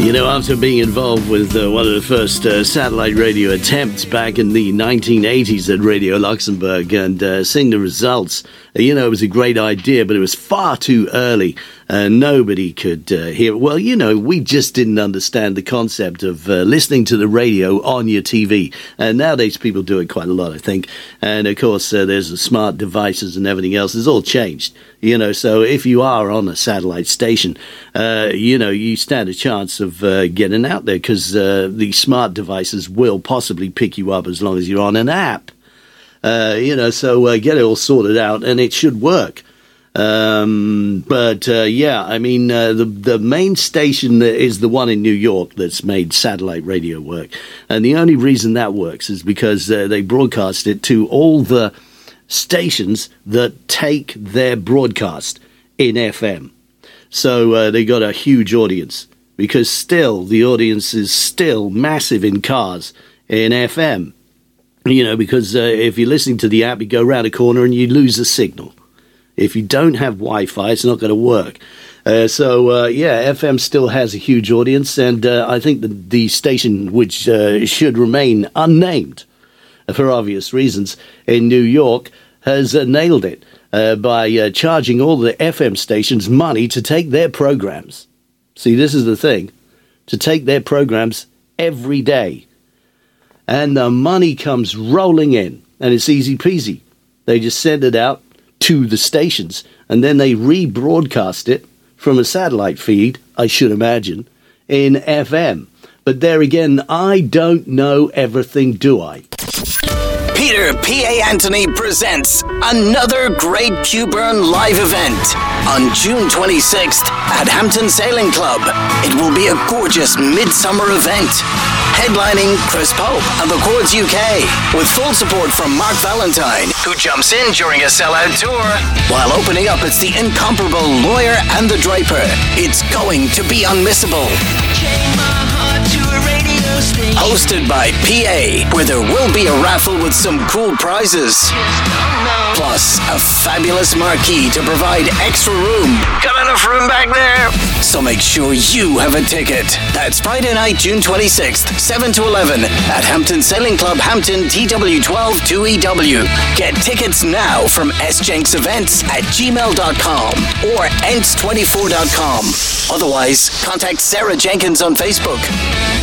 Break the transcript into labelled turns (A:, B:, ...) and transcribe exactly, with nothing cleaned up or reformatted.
A: You know, after being involved with uh, one of the first uh, satellite radio attempts back in the nineteen eighties at Radio Luxembourg and uh, seeing the results, uh, you know, it was a great idea, but it was far too early. Uh, nobody could uh, hear it. Well, you know, we just didn't understand the concept of uh, listening to the radio on your T V. And nowadays people do it quite a lot, I think. And, of course, uh, there's the smart devices and everything else. It's all changed, you know. So if you are on a satellite station, uh, you know, you stand a chance of uh, getting out there because uh, the smart devices will possibly pick you up as long as you're on an app. Uh, you know, so uh, get it all sorted out and it should work. Um, but, uh, yeah, I mean, uh, the, the main station is the one in New York that's made satellite radio work. And the only reason that works is because uh, they broadcast it to all the stations that take their broadcast in F M. So uh, they got a huge audience because still the audience is still massive in cars in F M. You know, because uh, if you're listening to the app, you go around a corner and you lose a signal. If you don't have Wi-Fi, it's not going to work. Uh, so, uh, yeah, F M still has a huge audience, and uh, I think the, the station, which uh, should remain unnamed for obvious reasons, in New York, has uh, nailed it uh, by uh, charging all the F M stations money to take their programs. See, this is the thing, to take their programs every day. And the money comes rolling in, and it's easy peasy. They just send it out to the stations, and then they rebroadcast it from a satellite feed, I should imagine, in F M. But there again, I don't know everything, do I?
B: Peter P A. Anthony presents another great Q-Burn live event on June twenty-sixth at Hampton Sailing Club. It will be a gorgeous midsummer event, headlining Chris Pope and the Chords U K, with full support from Mark Valentine, who jumps in during a sellout tour, while opening up it's the incomparable Lawyer and the Draper. It's going to be unmissable. Hosted by P A, where there will be a raffle with some cool prizes. Plus, a fabulous marquee to provide extra room. Got enough room back there? So make sure you have a ticket. That's Friday night, June twenty-sixth, seven to eleven, at Hampton Sailing Club, Hampton, T W twelve two E W. Get tickets now from s jenks events at gmail dot com or ents twenty-four dot com. Otherwise, contact Sarah Jenkins on Facebook.